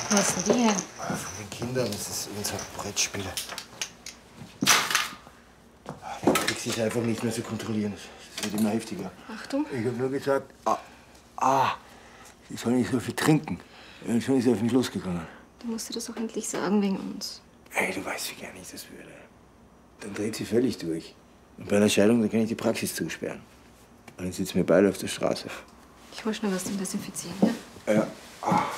Was sind die her? Von den Kindern, das ist unser Brettspiel. Der Krieg ist einfach nicht mehr zu kontrollieren. Das wird immer heftiger. Achtung. Ich habe nur gesagt, sie soll nicht so viel trinken. Schon ist sie auf mich losgegangen. Du musst dir das auch endlich sagen wegen uns. Ey, du weißt, wie gerne ich das würde. Dann dreht sie völlig durch. Und bei einer Scheidung, dann kann ich die Praxis zusperren. Und dann sitzen wir beide auf der Straße. Ich hol schnell was zum Desinfizieren, ja? Ja.